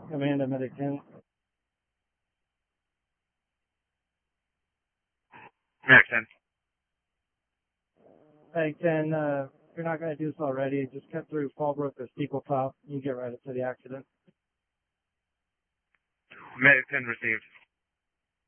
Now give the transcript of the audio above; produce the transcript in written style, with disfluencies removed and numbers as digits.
Amanda, Medic 10. Medic 10. Medic 10, if you're not going to do this already, just cut through Fallbrook or Steeple Top. You can get right up to the accident. Medic 10 received.